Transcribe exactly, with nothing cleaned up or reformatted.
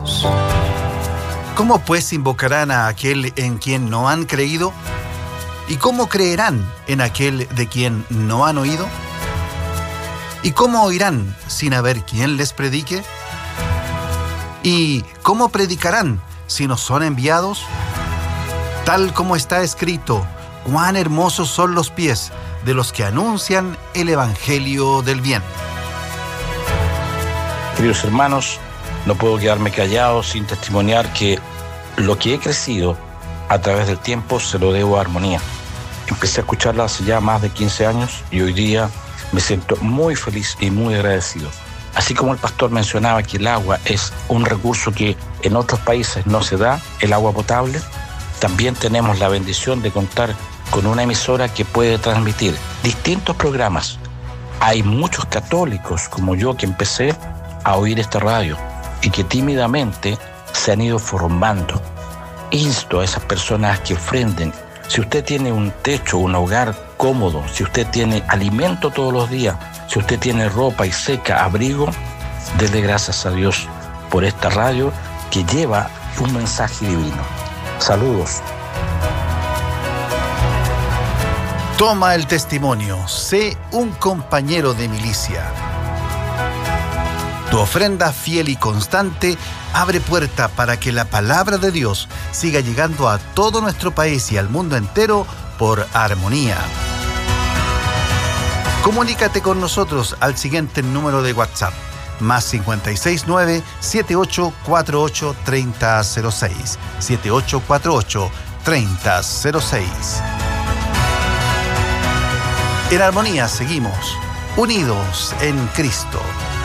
Dios. ¿Cómo pues invocarán a aquel en quien no han creído? ¿Y cómo creerán en aquel de quien no han oído? ¿Y cómo oirán sin haber quien les predique? ¿Y cómo predicarán si no son enviados? Tal como está escrito, cuán hermosos son los pies de los que anuncian el evangelio del bien. Queridos hermanos, no puedo quedarme callado sin testimoniar que lo que he crecido a través del tiempo se lo debo a Armonía. Empecé a escucharla hace ya más de quince años y hoy día me siento muy feliz y muy agradecido. Así como el pastor mencionaba que el agua es un recurso que en otros países no se da, el agua potable, también tenemos la bendición de contar con una emisora que puede transmitir distintos programas. Hay muchos católicos como yo que empecé a oír esta radio y que tímidamente se han ido formando. Insto a esas personas que ofrenden. Si usted tiene un techo, un hogar cómodo, si usted tiene alimento todos los días, si usted tiene ropa y seca, abrigo, dele gracias a Dios por esta radio que lleva un mensaje divino. Saludos. Toma el testimonio, sé un compañero de milicia. Tu ofrenda fiel y constante abre puerta para que la palabra de Dios siga llegando a todo nuestro país y al mundo entero por Armonía. Comunícate con nosotros al siguiente número de WhatsApp, más cinco seis nueve, siete ocho cuatro ocho, tres cero cero seis, siete ocho cuatro ocho, tres cero cero seis. En Armonía seguimos, unidos en Cristo.